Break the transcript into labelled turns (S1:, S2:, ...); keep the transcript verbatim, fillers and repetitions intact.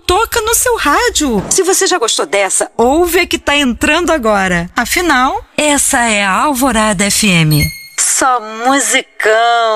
S1: toca no seu rádio. Se você já gostou dessa, ouve a que tá entrando agora. Afinal, essa é a Alvorada F M. Só musicão.